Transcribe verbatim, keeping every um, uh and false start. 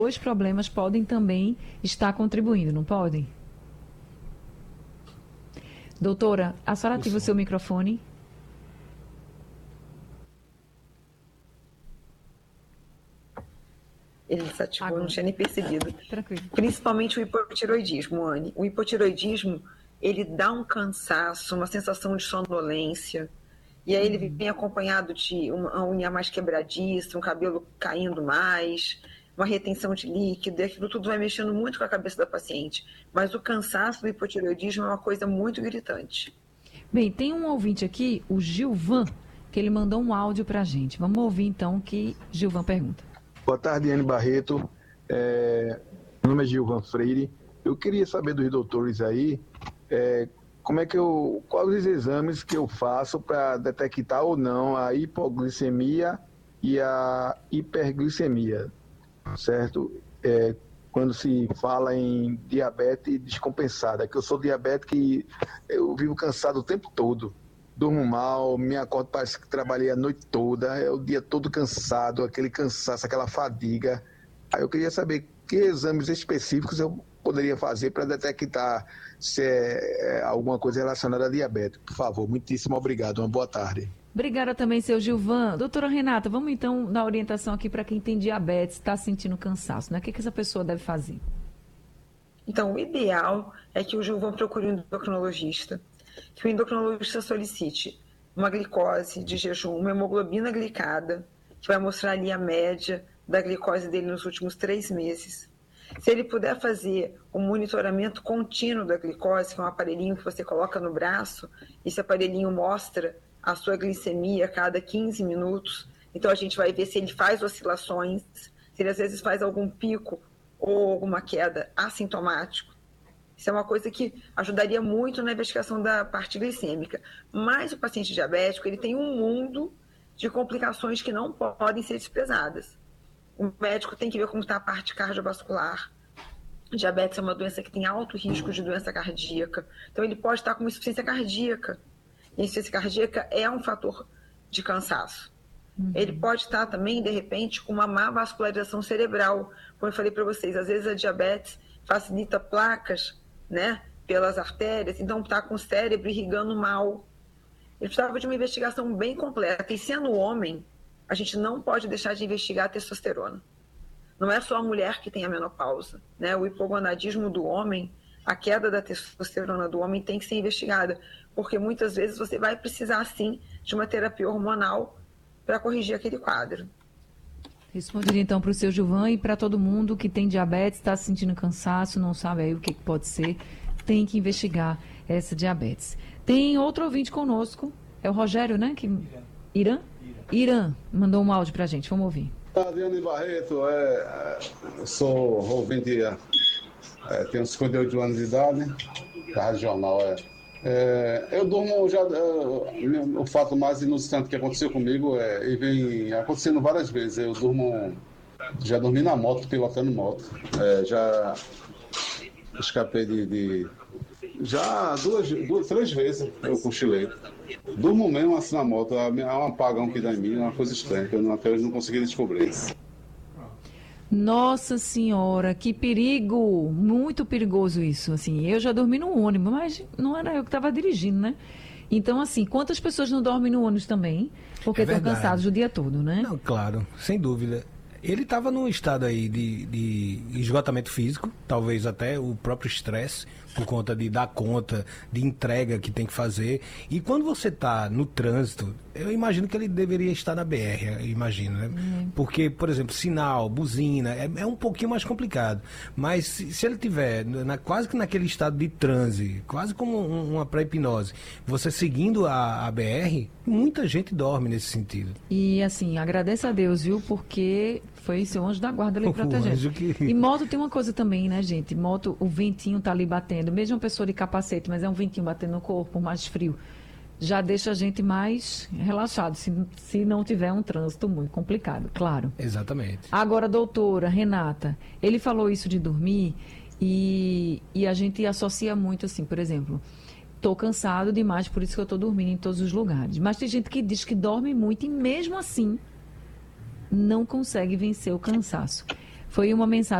dois problemas podem também estar contribuindo, não podem? Doutora, a senhora ativa o seu microfone. Ele desativou, Agora. não tinha nem percebido. Tranquilo. Principalmente o hipotireoidismo, Anne. O hipotireoidismo, ele dá um cansaço, uma sensação de sonolência, e aí ele vem acompanhado de uma unha mais quebradiça, um cabelo caindo mais, uma retenção de líquido, e aquilo tudo vai mexendo muito com a cabeça da paciente. Mas o cansaço do hipotireoidismo é uma coisa muito gritante. Bem, tem um ouvinte aqui, o Gilvan, que ele mandou um áudio para a gente. Vamos ouvir então o que Gilvan pergunta. Boa tarde, Anne Barreto. É, meu nome é Gilvan Freire. Eu queria saber dos doutores aí, é, como é que eu, quais os exames que eu faço para detectar ou não a hipoglicemia e a hiperglicemia, certo? É, quando se fala em diabetes descompensada, que eu sou diabético e eu vivo cansado o tempo todo. Durmo mal, me acordo, parece que trabalhei a noite toda, é o dia todo cansado, aquele cansaço, aquela fadiga. Aí eu queria saber que exames específicos eu poderia fazer para detectar se é alguma coisa relacionada a diabetes. Por favor, muitíssimo obrigado, uma boa tarde. Obrigada também, seu Gilvan. Doutora Renata, vamos então dar orientação aqui para quem tem diabetes, está sentindo cansaço, né? O que, que essa pessoa deve fazer? Então, o ideal é que o Gilvan procure um endocrinologista, que o endocrinologista solicite uma glicose de jejum, uma hemoglobina glicada, que vai mostrar ali a média da glicose dele nos últimos três meses. Se ele puder fazer um monitoramento contínuo da glicose, que é um aparelhinho que você coloca no braço, esse aparelhinho mostra a sua glicemia a cada quinze minutos, então a gente vai ver se ele faz oscilações, se ele às vezes faz algum pico ou alguma queda assintomático. Isso é uma coisa que ajudaria muito na investigação da parte glicêmica. Mas o paciente diabético, ele tem um mundo de complicações que não podem ser desprezadas. O médico tem que ver como está a parte cardiovascular. Diabetes é uma doença que tem alto risco de doença cardíaca. Então, ele pode estar com uma insuficiência cardíaca. E a insuficiência cardíaca é um fator de cansaço. Uhum. Ele pode estar também, de repente, com uma má vascularização cerebral. Como eu falei para vocês, às vezes a diabetes facilita placas, né, pelas artérias, então está com o cérebro irrigando mal. Ele precisava de uma investigação bem completa. E sendo homem, a gente não pode deixar de investigar a testosterona. Não é só a mulher que tem a menopausa, né? O hipogonadismo do homem, a queda da testosterona do homem tem que ser investigada, porque muitas vezes você vai precisar, sim, de uma terapia hormonal para corrigir aquele quadro. Responderia então para o seu Gilvan e para todo mundo que tem diabetes, está se sentindo cansaço, não sabe aí o que pode ser, tem que investigar essa diabetes. Tem outro ouvinte conosco, é o Rogério, né? Que... Irã? Irã mandou um áudio para a gente, vamos ouvir. Adriane Barreto, é, eu sou ouvinte, é, tenho cinquenta e oito anos de idade, da regional. É, é, eu durmo já, é, o fato mais inusitante que aconteceu comigo é, e vem acontecendo várias vezes, eu durmo, já dormi na moto, pilotando moto, é, já escapei de, de já duas, duas, três vezes eu cochilei. Durmo mesmo assim na moto, há um apagão que dá em mim, é uma coisa estranha, que eu até hoje não consegui descobrir. Nossa Senhora, que perigo! Muito perigoso isso, assim. Eu já dormi no ônibus, mas não era eu que estava dirigindo, né? Então, assim, quantas pessoas não dormem no ônibus também? Porque estão é cansados o dia todo, né? Não, claro, sem dúvida. Ele estava num estado aí de, de esgotamento físico, talvez até o próprio estresse, por conta de dar conta, de entrega que tem que fazer. E quando você está no trânsito, eu imagino que ele deveria estar na B R, eu imagino, né? Uhum. Porque, por exemplo, sinal, buzina, é, é um pouquinho mais complicado. Mas se, se ele tiver na, quase que naquele estado de transe, quase como um, uma pré-hipnose, você seguindo a, a B R, muita gente dorme nesse sentido. E assim, agradeça a Deus, viu? Porque foi seu anjo da guarda ali protegendo. Que... E moto tem uma coisa também, né, gente? Moto, o ventinho tá ali batendo. Mesmo uma pessoa de capacete, mas é um ventinho batendo no corpo, mais frio. Já deixa a gente mais relaxado, se, se não tiver um trânsito muito complicado, claro. Exatamente. Agora, doutora Renata, ele falou isso de dormir e, e a gente associa muito assim, por exemplo, estou cansado demais, por isso que eu estou dormindo em todos os lugares. Mas tem gente que diz que dorme muito e mesmo assim não consegue vencer o cansaço. Foi uma mensagem